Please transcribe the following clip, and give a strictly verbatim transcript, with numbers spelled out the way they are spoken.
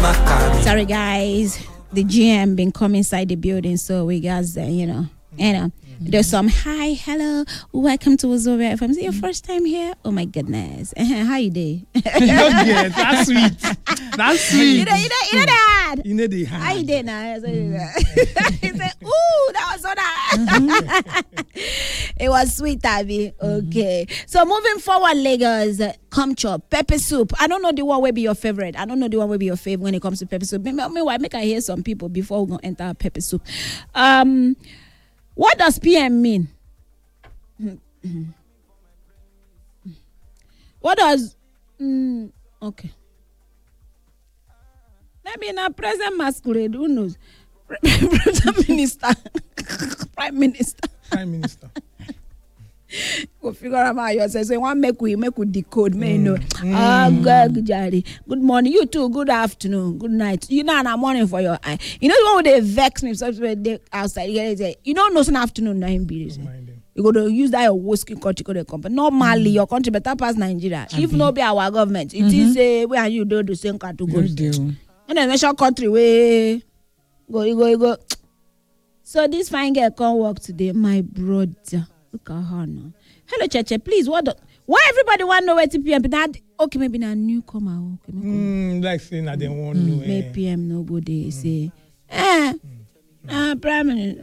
Sorry, guys. The G M been come inside the building, so we guys, uh, you know, you know. There's some hi, hello, welcome to Wazobia F M. Is it your first time here? Oh my goodness. Uh-huh. How you doing? Yes, that's sweet. That's sweet. You know, you know, you know that. You know the hand. How you doing now? So mm. He said, ooh, that was so nice. Mm-hmm. It was sweet, Abby. Okay. Mm-hmm. So moving forward, Lagos, come chop, pepper soup. I don't know the one will be your favorite. I don't know the one will be your favorite when it comes to pepper soup. Meanwhile, make I hear some people before we're going to enter pepper soup. Um... What does P M mean? What does... Mm, okay. Maybe in a present masquerade, who knows? Prime Minister. Prime Minister. Prime Minister. Go figure out how you say. So one make we make we decode, me mm. know. Ah, mm. good, good, good morning. You too. Good afternoon. Good night. You know, I'm morning for your eye. You know the one with the vex me. So they outside. You say, you don't know some afternoon nine be. You go to use that your whiskey country go to company. Normally, mm. your country better pass Nigeria. I if no be our government, it mm-hmm. is a where you do the same category. And then measure country way go, you go, you go. So this fine girl can't work today, my brother. Look at her now. Hello, Cheche, please. What? The, why everybody want to know where to P M? That okay, maybe a newcomer. Okay, mm, like saying that they won't know. Maybe P M nobody say. Eh, ah, Prime Minister.